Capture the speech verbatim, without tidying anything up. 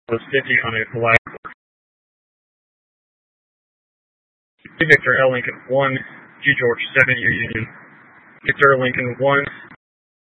was fifty on a collide. Victor L. Lincoln one, G. George seven, U Union. Victor Lincoln one,